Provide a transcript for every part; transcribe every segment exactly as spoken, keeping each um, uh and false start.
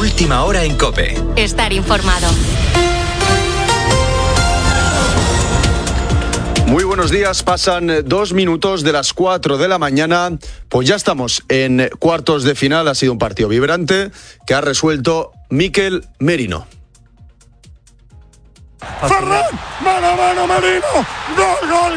Última hora en COPE. Estar informado. Muy buenos días, pasan dos minutos de las cuatro de la mañana, pues ya estamos en cuartos de final. Ha sido un partido vibrante que ha resuelto Mikel Merino. Ferran, mano a mano Merino, gol, gol, gol,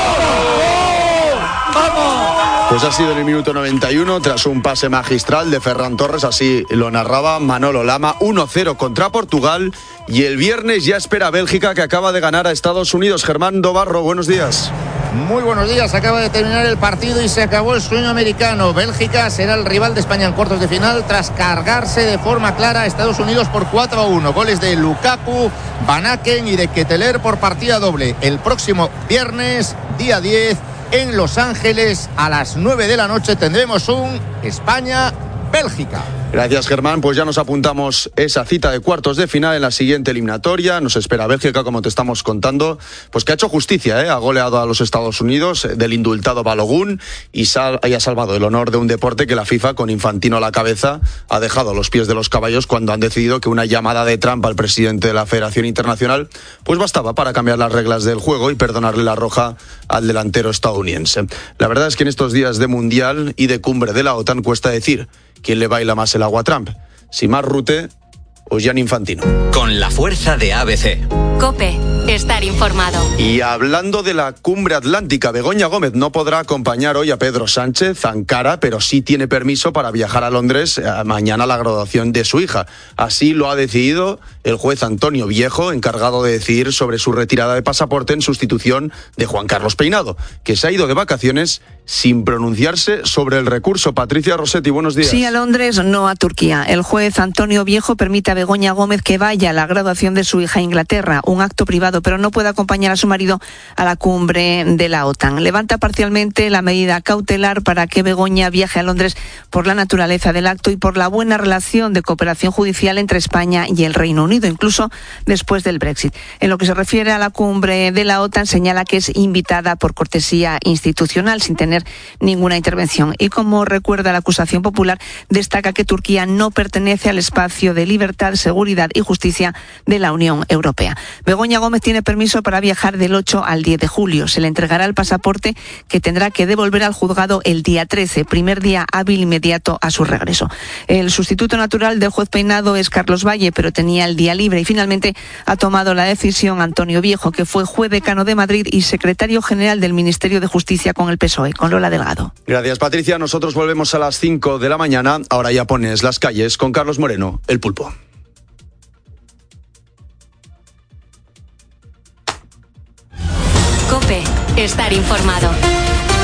gol, vamos. Pues ha sido en el minuto noventa y uno, tras un pase magistral de Ferran Torres, así lo narraba Manolo Lama, uno cero contra Portugal, y el viernes ya espera Bélgica, que acaba de ganar a Estados Unidos. Germán Dobarro, buenos días. Muy buenos días, acaba de terminar el partido y se acabó el sueño americano. Bélgica será el rival de España en cuartos de final tras cargarse de forma clara a Estados Unidos por cuatro a uno. Goles de Lukaku, Van Aken y de Ketteler por partida doble. El próximo viernes, día diez, en Los Ángeles, a las nueve de la noche, tendremos un España-Bélgica. Gracias, Germán. Pues ya nos apuntamos esa cita de cuartos de final en la siguiente eliminatoria. Nos espera Bélgica, como te estamos contando, pues que ha hecho justicia, ¿eh? Ha goleado a los Estados Unidos del indultado Balogun y, sal- y ha salvado el honor de un deporte que la FIFA, con Infantino a la cabeza, ha dejado a los pies de los caballos cuando han decidido que una llamada de Trump al presidente de la Federación Internacional pues bastaba para cambiar las reglas del juego y perdonarle la roja al delantero estadounidense. La verdad es que en estos días de Mundial y de cumbre de la OTAN cuesta decir quién le baila más el agua a Trump, si Mark Rutte o Gianni Infantino. Con la fuerza de A B C. COPE. Estar informado. Y hablando de la cumbre atlántica, Begoña Gómez no podrá acompañar hoy a Pedro Sánchez a Ankara, pero sí tiene permiso para viajar a Londres eh, mañana a la graduación de su hija. Así lo ha decidido el juez Antonio Viejo, encargado de decidir sobre su retirada de pasaporte en sustitución de Juan Carlos Peinado, que se ha ido de vacaciones sin pronunciarse sobre el recurso. Patricia Rossetti, buenos días. Sí a Londres, no a Turquía. El juez Antonio Viejo permite a Begoña Gómez que vaya a la graduación de su hija a Inglaterra, un acto privado, pero no puede acompañar a su marido a la cumbre de la OTAN. Levanta parcialmente la medida cautelar para que Begoña viaje a Londres por la naturaleza del acto y por la buena relación de cooperación judicial entre España y el Reino Unido, incluso después del Brexit. En lo que se refiere a la cumbre de la OTAN, señala que es invitada por cortesía institucional, sin tener ninguna intervención. Y como recuerda la acusación popular, destaca que Turquía no pertenece al espacio de libertad, seguridad y justicia de la Unión Europea. Begoña Gómez tiene permiso para viajar del ocho al diez de julio. Se le entregará el pasaporte, que tendrá que devolver al juzgado el día trece, primer día hábil inmediato a su regreso. El sustituto natural del juez Peinado es Carlos Valle, pero tenía el día libre y finalmente ha tomado la decisión Antonio Viejo, que fue juez decano de Madrid y secretario general del Ministerio de Justicia con el P S O E, con Lola Delgado. Gracias, Patricia. Nosotros volvemos a las cinco de la mañana. Ahora ya pones las calles con Carlos Moreno, el Pulpo. COPE. Estar informado.